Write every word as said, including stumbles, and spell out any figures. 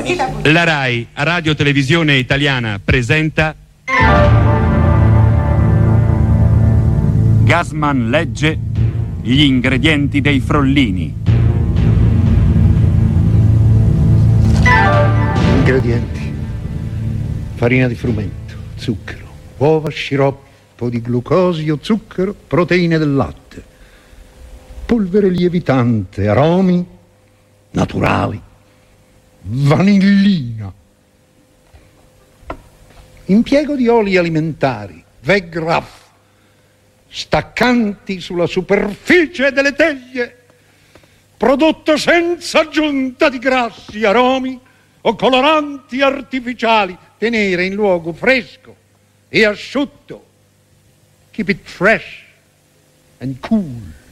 La RAI, Radio Televisione Italiana, presenta Gassman legge gli ingredienti dei frollini. Ingredienti: farina di frumento, zucchero, uova, sciroppo di glucosio, zucchero, proteine del latte, polvere lievitante, aromi naturali, vanillina, impiego di oli alimentari, Wegraf, staccanti sulla superficie delle teglie, prodotto senza aggiunta di grassi, aromi o coloranti artificiali, tenere in luogo fresco e asciutto. Keep it fresh and cool.